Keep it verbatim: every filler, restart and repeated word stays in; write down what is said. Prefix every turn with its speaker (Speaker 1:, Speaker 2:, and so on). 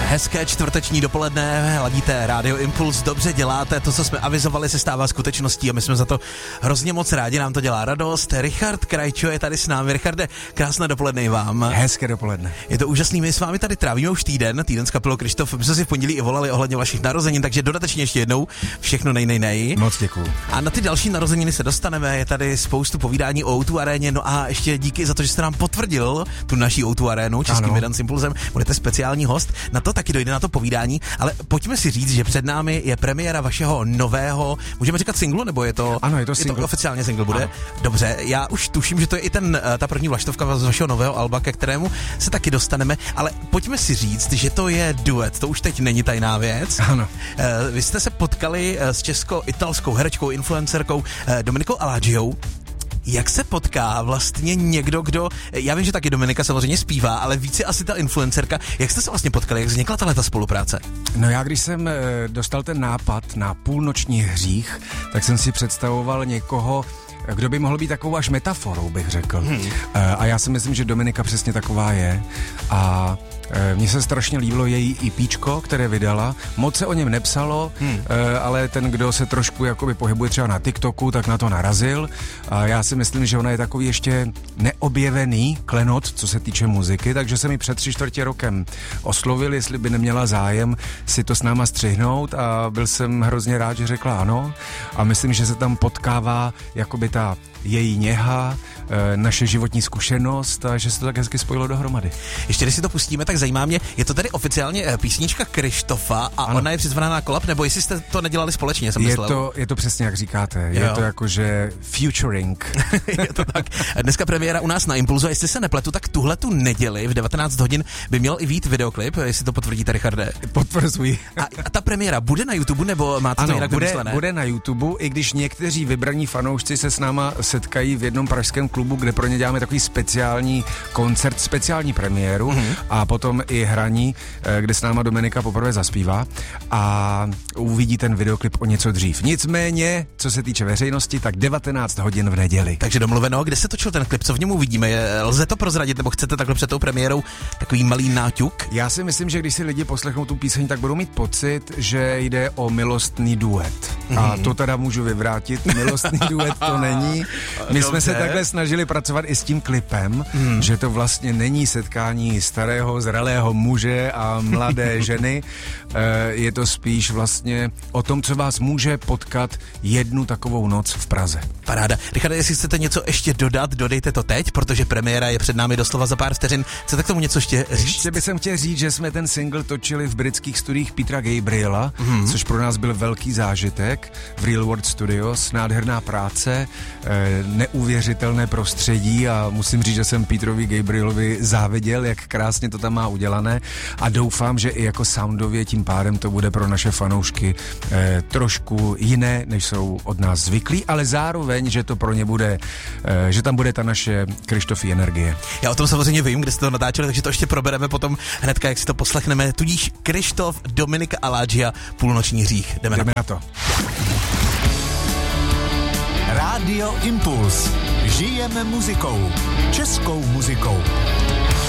Speaker 1: Hezké čtvrteční dopoledne, ladíte Radio Impuls, dobře děláte, to, co jsme avizovali, se stává skutečností a my jsme za to hrozně moc rádi, nám to dělá radost. Richard Krajčo je tady s námi. Richarde, krásné dopoledne i vám.
Speaker 2: Hezké dopoledne.
Speaker 1: Je to úžasný, my s vámi tady trávíme už týden, týden s kapelou Krištof, my jsme si v pondělí i volali ohledně vašich narozenin, takže dodatečně ještě jednou všechno nej, nej, nej.
Speaker 2: Moc děkuju.
Speaker 1: A na ty další narozeniny se dostaneme, je tady spoustu povídání o ó dva aréně, no a ještě díky za to, že jste nám potvrdil tu naší ó dva arénu českým Vydan s Impulsem, budete speciální host, na to taky dojde na to povídání, ale pojďme si říct, že před námi je premiéra vašeho nového, můžeme říkat singlu, nebo je to,
Speaker 2: ano, je to,
Speaker 1: je to oficiálně single bude? Ano. Dobře, já už tuším, že to je i ten, ta první vlaštovka z vašeho nového alba, ke kterému se taky dostaneme, ale pojďme si říct, že to je duet, to už teď není tajná věc.
Speaker 2: Ano.
Speaker 1: Vy jste se potkali s česko-italskou herečkou, influencerkou Dominikou Aladžiou. Jak se potká vlastně někdo, kdo, já vím, že taky Dominika samozřejmě zpívá, ale více asi ta influencerka, jak jste se vlastně potkali, jak vznikla tato spolupráce?
Speaker 2: No já, když jsem dostal ten nápad na Půlnoční hřích, tak jsem si představoval někoho, kdo by mohl být takovou až metaforou, bych řekl. Hmm. A já si myslím, že Dominika přesně taková je. A mně se strašně líbilo její EPčko, které vydala. Moc se o něm nepsalo, hmm. ale ten, kdo se trošku jakoby pohybuje třeba na TikToku, tak na to narazil. A já si myslím, že ona je takový ještě neobjevený klenot, co se týče muziky, takže se mi před tři čtvrtě rokem oslovil, jestli by neměla zájem si to s náma střihnout a byl jsem hrozně rád, že řekla ano. A myslím, že se tam potkává jakoby ta její něha, naše životní zkušenost a že se to tak hezky spojilo dohromady.
Speaker 1: Ještě když si to pustíme, tak zajímá mě, je to tedy oficiálně písnička Krištofa a ano. Ona je přizvaná na kolab, nebo jestli jste to nedělali společně, jsem
Speaker 2: je
Speaker 1: myslel?
Speaker 2: To, je to přesně jak říkáte, je jo. To jakože featuring.
Speaker 1: Je to tak. Dneska premiéra u nás na Impulzu, jestli se nepletu, tak tuhle tu neděli v devatenáct hodin by měl i vít videoklip, jestli to potvrdíte, Richarde.
Speaker 2: Potvrzuji.
Speaker 1: A, a ta premiéra bude na YouTube, nebo máte
Speaker 2: ano,
Speaker 1: to jinak
Speaker 2: bude,
Speaker 1: vymyslené?
Speaker 2: bude na YouTube, i když někteří vybraní fanoušci se s náma setkají v jednom pražském klubu, kde pro ně děláme takový speciální koncert, speciální premiéru mm-hmm. a potom i hraní, kde s náma Dominika poprvé zaspívá a uvidí ten videoklip o něco dřív. Nicméně, co se týče veřejnosti, tak devatenáct hodin v neděli.
Speaker 1: Takže domluveno, kde se točil ten klip, co v něm uvidíme? Je, lze to prozradit, nebo chcete takhle před tou premiérou takový malý náťuk?
Speaker 2: Já si myslím, že když si lidi poslechnou tu píseň, tak budou mít pocit, že jde o milostný duet. Mm-hmm. A to teda můžu vyvrátit, milostný duet to není. My jsme se takhle snažili pracovat i s tím klipem, mm. že to vlastně není setkání starého, zralého muže a mladé ženy. Je to spíš vlastně o tom, co vás může potkat jednu takovou noc v Praze.
Speaker 1: Paráda. Richarde, jestli chcete něco ještě dodat, dodejte to teď, protože premiéra je před námi doslova za pár vteřin. Chcete k tomu něco ještě říct?
Speaker 2: Ještě bych jsem chtěl říct, že jsme ten single točili v britských studiích Petra Gabriela, mm. což pro nás byl velký zážitek v Real World Studios, nádherná práce, neuvěřitelné prostředí a musím říct, že jsem Petrovi Gabrielovi záviděl, jak krásně to tam má udělané a doufám, že i jako soundově tím pádem to bude pro naše fanoušky eh, trošku jiné, než jsou od nás zvyklí, ale zároveň, že to pro ně bude, eh, že tam bude ta naše Krištofí energie.
Speaker 1: Já o tom samozřejmě vím, kde jste to natáčeli, takže to ještě probereme potom hnedka, jak si to poslechneme. Tudíž Krištof, Dominika Aladžia, Půlnoční hřích. Jdeme,
Speaker 2: Jdeme
Speaker 1: na...
Speaker 2: na to.
Speaker 3: Radio Impuls. Žijeme muzikou. Českou muzikou.